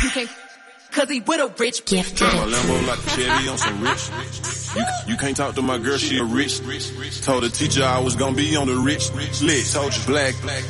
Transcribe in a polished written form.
Cause he with a rich gift. My Lambo like a Chevy on some rich. You can't talk to my girl, she a rich. Told the teacher I was gonna be on the rich list. Told you black.